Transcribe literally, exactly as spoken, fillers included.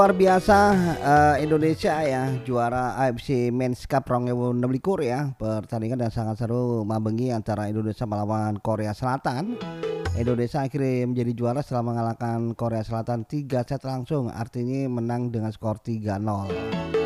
Luar biasa, eee, Indonesia ya juara A F C Men's Cup rong ewu enam likur ya. Pertandingan yang sangat seru mabengi antara Indonesia melawan Korea Selatan. Indonesia akhirnya menjadi juara setelah mengalahkan Korea Selatan tiga set langsung, artinya menang dengan skor tiga nol.